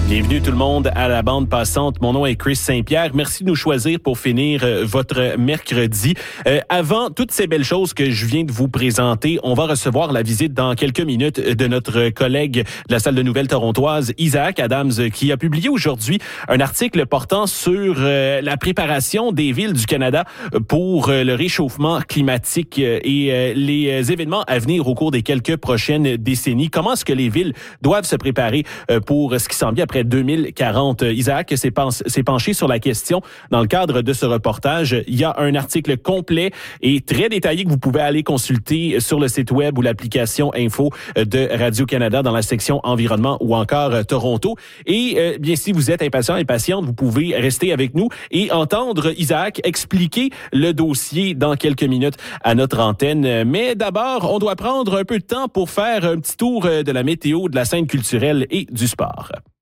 Bienvenue tout le monde à la bande passante. Mon nom est Chris Saint-Pierre. Merci de nous choisir pour finir votre mercredi. Avant toutes ces belles choses que je viens de vous présenter, on va recevoir la visite dans quelques minutes de notre collègue de la salle de nouvelles torontoise, Isaac Adams, qui a publié aujourd'hui un article portant sur la préparation des villes du Canada pour le réchauffement climatique et les événements à venir au cours des quelques prochaines décennies. Comment est-ce que les villes doivent se préparer pour ce qui s'en vient après 2040. Isaac s'est penché sur la question dans le cadre de ce reportage. Il y a un article complet et très détaillé que vous pouvez aller consulter sur le site web ou l'application Info de Radio-Canada dans la section Environnement ou encore Toronto. Et bien, si vous êtes impatient et patiente, vous pouvez rester avec nous et entendre Isaac expliquer le dossier dans quelques minutes à notre antenne. Mais d'abord, on doit prendre un peu de temps pour faire un petit tour de la météo, de la scène culturelle et du sport.